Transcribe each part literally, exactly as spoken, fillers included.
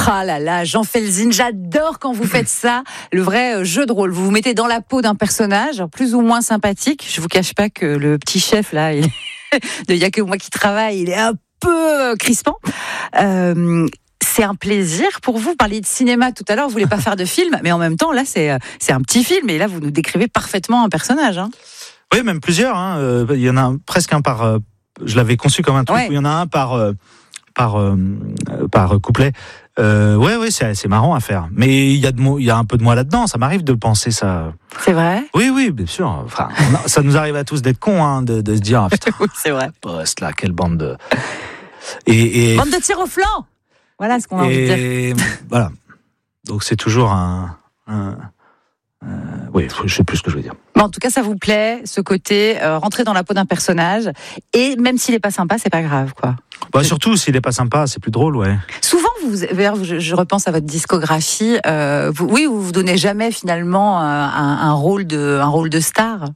Ah là là, Jean Felzine, j'adore quand vous faites ça, le vrai jeu de rôle. Vous vous mettez dans la peau d'un personnage, plus ou moins sympathique. Je vous cache pas que le petit chef là, il de y a que moi qui travaille, il est un peu crispant. Euh, c'est un plaisir pour vous. Vous parliez de cinéma tout à l'heure, vous voulez pas faire de film, mais en même temps là c'est c'est un petit film et là vous nous décrivez parfaitement un personnage. Hein. Oui, même plusieurs. Hein. Euh, il y en a un, presque un par. Euh, je l'avais conçu comme un truc ouais. où il y en a un par euh, par euh, par couplet. Euh, ouais, ouais, c'est, c'est marrant à faire. Mais il y a de mots, il y a un peu de moi là-dedans. Ça m'arrive de le penser, ça. C'est vrai. Oui, oui, bien sûr. Enfin, ça nous arrive à tous d'être cons, hein, de, de se dire, ah, putain, oui, c'est vrai. Poste là, quelle bande de. Et, et... Bande de tir au flanc. Voilà ce qu'on a envie de dire. Et voilà. Donc c'est toujours un. un Euh, oui, je sais plus ce que je veux dire. Bon, en tout cas, ça vous plaît, ce côté euh, rentrer dans la peau d'un personnage, et même s'il est pas sympa, c'est pas grave, quoi. Bah surtout s'il est pas sympa, c'est plus drôle, ouais. Souvent, vous, je, je repense à votre discographie. Euh, vous, oui, vous vous donnez jamais finalement un, un rôle de, un rôle de star.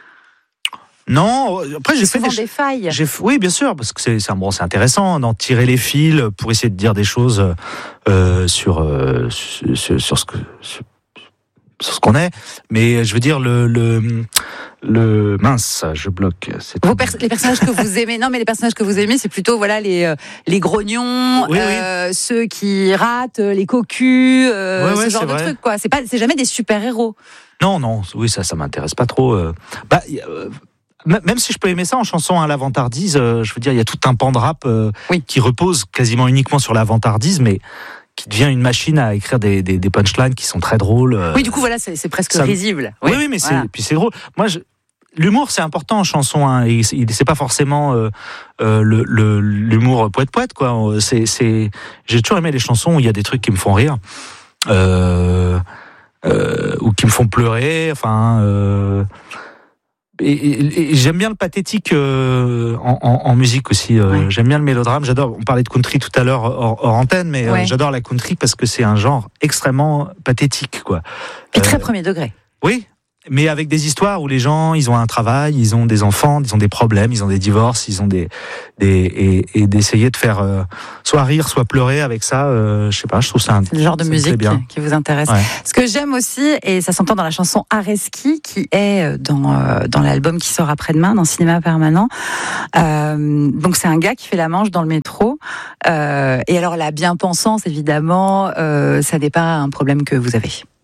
Non, après j'ai c'est fait des, des failles. J'ai, oui, bien sûr, parce que c'est, c'est, bon, c'est intéressant d'en tirer les fils pour essayer de dire des choses euh, sur, euh, sur, sur, sur ce que. Sur, sur ce qu'on est, mais je veux dire le le le mince, je bloque. C'est Vos pers- les personnages que vous aimez, non mais les personnages que vous aimez, c'est plutôt voilà les euh, les grognons, oui, euh, oui. ceux qui ratent, les cocus, euh, ouais, ouais, ce genre de vrai. trucs quoi. C'est pas, c'est jamais des super héros. Non, non, oui ça, ça m'intéresse pas trop. Euh, bah. Euh, Même si je peux aimer ça en chanson à la vantardise, euh, je veux dire, il y a tout un pan de rap euh, oui. qui repose quasiment uniquement sur la vantardise, mais qui devient une machine à écrire des, des, des punchlines qui sont très drôles. Euh, oui, du coup, voilà, c'est, c'est presque ça, risible. Oui, oui, mais voilà. c'est, puis c'est drôle. Moi, je, l'humour, c'est important en chanson. Hein, et c'est, c'est pas forcément euh, euh, le, le, l'humour poète-poète, quoi. C'est, c'est, j'ai toujours aimé les chansons où il y a des trucs qui me font rire. Euh, euh, ou qui me font pleurer. Enfin... Euh, Et, et, et j'aime bien le pathétique euh, en, en, en musique aussi. Euh, ouais. J'aime bien le mélodrame. J'adore. On parlait de country tout à l'heure hors, hors antenne, mais ouais. euh, j'adore la country parce que c'est un genre extrêmement pathétique, quoi. Et très euh, premier degré. Oui, mais avec des histoires où les gens, ils ont un travail, ils ont des enfants, ils ont des problèmes, ils ont des divorces, ils ont des, des et, et d'essayer de faire euh, soit rire, soit pleurer avec ça. Euh, je sais pas. Je trouve ça un, c'est le genre de musique qui, qui vous intéresse. Ouais. Ce que j'aime aussi, et ça s'entend dans la chanson Areski, qui est dans euh, dans l'album qui sort après-demain, dans Cinéma Permanent. Euh, donc c'est un gars qui fait la manche dans le métro. Euh, et alors la bien-pensance, évidemment, euh, ça n'est pas un problème que vous avez.